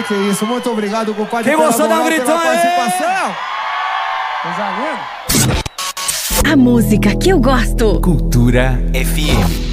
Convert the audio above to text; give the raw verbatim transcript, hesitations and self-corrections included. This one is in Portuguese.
Que que é isso? Muito obrigado, compadre. Quem gostou, dá um gritão aí. Participação. Coisa linda. A música que eu gosto. Cultura F M.